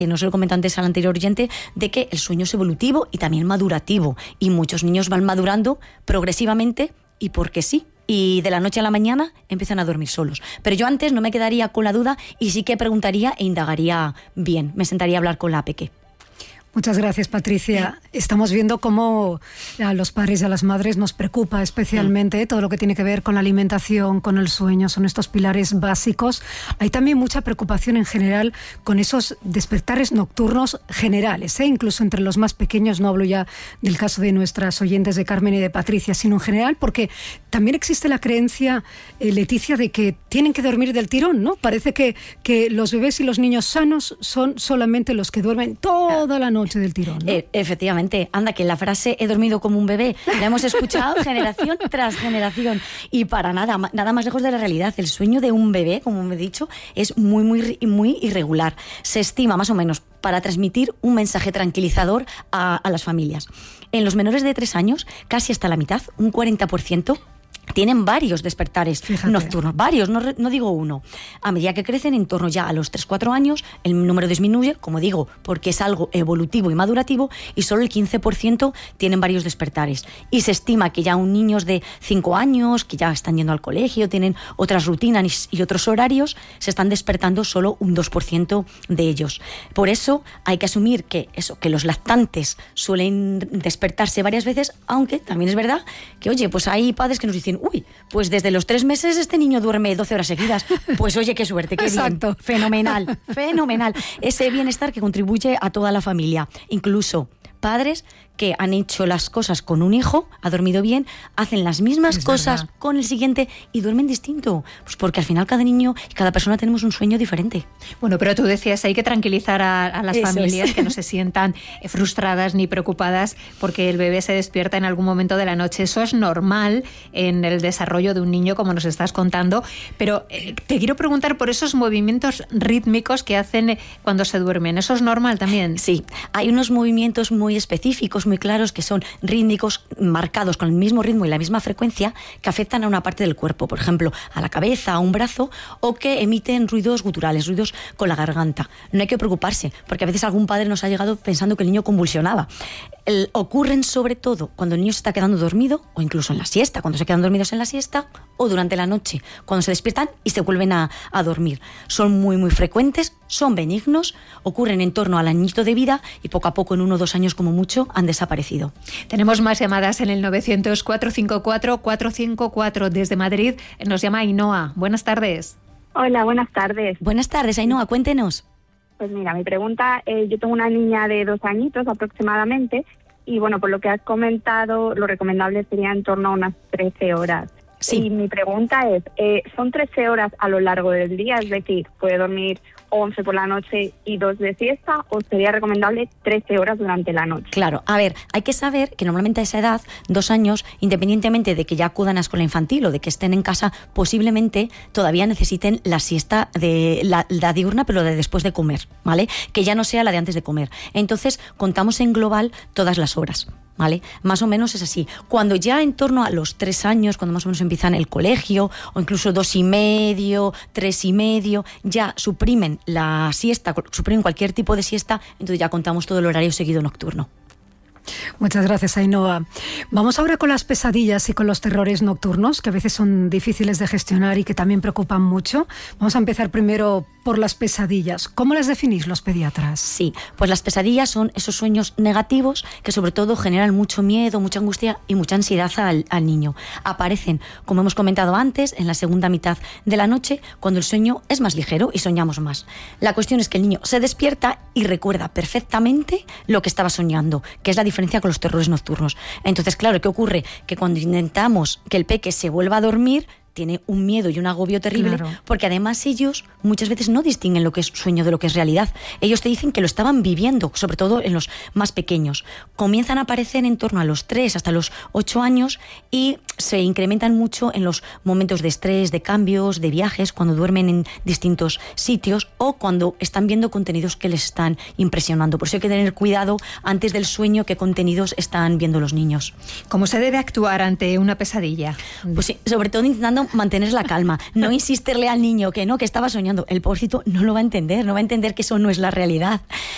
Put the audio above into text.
no se lo comenté antes al anterior oyente, de que el sueño es evolutivo y también madurativo, y muchos niños van madurando progresivamente y porque sí, y de la noche a la mañana empiezan a dormir solos. Pero yo antes no me quedaría con la duda y sí que preguntaría e indagaría bien, me sentaría a hablar con la peque. Muchas gracias, Patricia. Estamos viendo cómo a los padres y a las madres nos preocupa especialmente todo lo que tiene que ver con la alimentación, con el sueño, son estos pilares básicos. Hay también mucha preocupación en general con esos despertares nocturnos generales, incluso entre los más pequeños, no hablo ya del caso de nuestras oyentes de Carmen y de Patricia, sino en general porque también existe la creencia, Leticia, de que tienen que dormir del tirón, ¿no? Parece que los bebés y los niños sanos son solamente los que duermen toda la noche del tirón, ¿no? Efectivamente, anda, que la frase "he dormido como un bebé" la hemos escuchado generación tras generación, y para nada más lejos de la realidad. El sueño de un bebé, como me he dicho, es muy irregular. Se estima más o menos para transmitir un mensaje tranquilizador a las familias. En los menores de 3 años, casi hasta la mitad, un 40%, tienen varios despertares nocturnos, varios, no digo uno. A medida que crecen, en torno ya a los 3-4 años, el número disminuye, como digo, porque es algo evolutivo y madurativo, y solo el 15% tienen varios despertares. Y se estima que ya niños de 5 años, que ya están yendo al colegio, tienen otras rutinas y otros horarios, se están despertando solo un 2% de ellos. Por eso hay que asumir que los lactantes suelen despertarse varias veces, aunque también es verdad que, oye, pues hay padres que nos dicen: uy, pues desde los 3 meses este niño duerme 12 horas seguidas. Pues oye, qué suerte, qué Exacto. Bien. Fenomenal. Ese bienestar que contribuye a toda la familia. Incluso padres que han hecho las cosas con un hijo, ha dormido bien, hacen las mismas cosas con el siguiente y duermen distinto. Pues porque al final cada niño y cada persona tenemos un sueño diferente. Bueno, pero tú decías, hay que tranquilizar a las familias, que no se sientan frustradas ni preocupadas porque el bebé se despierta en algún momento de la noche. Eso es normal en el desarrollo de un niño, como nos estás contando, pero te quiero preguntar por esos movimientos rítmicos que hacen cuando se duermen. ¿Eso es normal también? Sí, hay unos movimientos muy específicos, muy claros, que son rítmicos, marcados con el mismo ritmo y la misma frecuencia, que afectan a una parte del cuerpo, por ejemplo, a la cabeza, a un brazo, o que emiten ruidos guturales, ruidos con la garganta. No hay que preocuparse, porque a veces algún padre nos ha llegado pensando que el niño convulsionaba. Ocurren sobre todo cuando el niño se está quedando dormido, o incluso en la siesta, cuando se quedan dormidos en la siesta, o durante la noche, cuando se despiertan y se vuelven a dormir. Son muy frecuentes, son benignos, ocurren en torno al añito de vida y poco a poco, en 1 o 2 años como mucho, han desaparecido. Tenemos más llamadas en el 900-454-454. Desde Madrid nos llama Ainhoa. Buenas tardes. Hola, buenas tardes. Buenas tardes, Ainhoa, cuéntenos. Pues mira, mi pregunta, yo tengo una niña de 2 añitos aproximadamente, y bueno, por lo que has comentado, lo recomendable sería en torno a unas 13 horas. Sí. Y mi pregunta es, ¿son 13 horas a lo largo del día? Es decir, ¿puede dormir 11 por la noche y 2 de siesta, o sería recomendable 13 horas durante la noche? Claro, a ver, hay que saber que normalmente a esa edad, 2 años, independientemente de que ya acudan a escuela infantil o de que estén en casa, posiblemente todavía necesiten la siesta de la diurna, pero de después de comer, ¿vale? Que ya no sea la de antes de comer. Entonces, contamos en global todas las horas, ¿vale? Más o menos es así. Cuando ya en torno a los 3 años, cuando más o menos empiezan el colegio, o incluso 2 y medio, 3 y medio, ya suprimen la siesta, suprimen cualquier tipo de siesta, entonces ya contamos todo el horario seguido nocturno. Muchas gracias, Ainhoa. Vamos ahora con las pesadillas y con los terrores nocturnos, que a veces son difíciles de gestionar y que también preocupan mucho. Vamos a empezar primero por las pesadillas. ¿Cómo las definís los pediatras? Sí, pues las pesadillas son esos sueños negativos que sobre todo generan mucho miedo, mucha angustia y mucha ansiedad al niño. Aparecen, como hemos comentado antes, en la segunda mitad de la noche, cuando el sueño es más ligero y soñamos más. La cuestión es que el niño se despierta y recuerda perfectamente lo que estaba soñando, que es la diferencia con los terrores nocturnos. Entonces, claro, ¿qué ocurre? Que cuando intentamos que el peque se vuelva a dormir, tiene un miedo y un agobio terrible, claro, porque además ellos muchas veces no distinguen lo que es sueño de lo que es realidad. Ellos te dicen que lo estaban viviendo, sobre todo en los más pequeños. Comienzan a aparecer en torno a los 3 hasta los 8 años y se incrementan mucho en los momentos de estrés, de cambios, de viajes, cuando duermen en distintos sitios o cuando están viendo contenidos que les están impresionando. Por eso hay que tener cuidado antes del sueño qué contenidos están viendo los niños. ¿Cómo se debe actuar ante una pesadilla? Pues sí, sobre todo intentando mantener la calma, no insistirle al niño que no, que estaba soñando. El pobrecito no lo va a entender, no va a entender que eso no es la realidad.